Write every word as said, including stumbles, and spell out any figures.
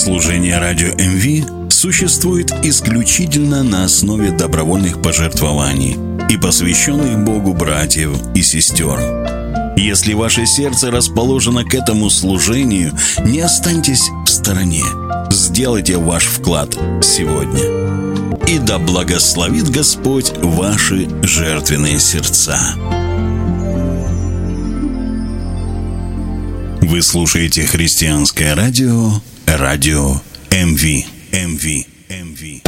Служение радио эм ви существует исключительно на основе добровольных пожертвований и посвященных Богу братьев и сестер. Если ваше сердце расположено к этому служению, не останьтесь в стороне. Сделайте ваш вклад сегодня. И да благословит Господь ваши жертвенные сердца. Вы слушаете христианское радио, радио эм ви. эм ви.